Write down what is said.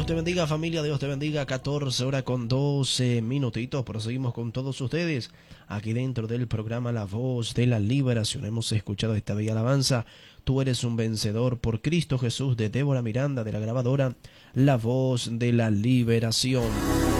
Dios te bendiga, familia, Dios te bendiga. 14 horas con 12 minutitos. Proseguimos con todos ustedes aquí dentro del programa La Voz de la Liberación. Hemos escuchado esta bella alabanza. Tú eres un vencedor por Cristo Jesús, de Débora Miranda, de la grabadora La Voz de la Liberación.